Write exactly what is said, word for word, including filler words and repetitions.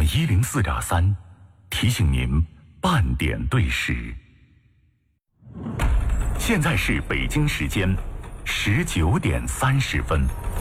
M 一零四点三提醒您半点对时。现在是北京时间十九点三十分。